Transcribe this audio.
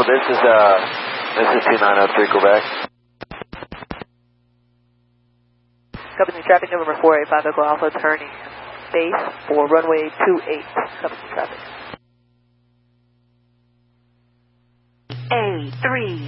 This is 2903, Quebec. Company traffic November 485 Echo Alpha turning base for runway 28. Company traffic. A3.